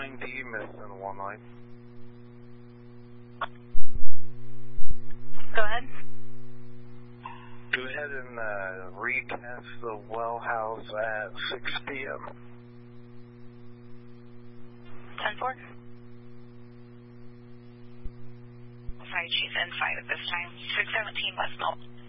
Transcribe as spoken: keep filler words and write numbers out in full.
nine D, missing one line. Go ahead. Go ahead and uh, retest the well house at six P M ten four. Sorry, Chief, inside at this time. six seventeen West Milton.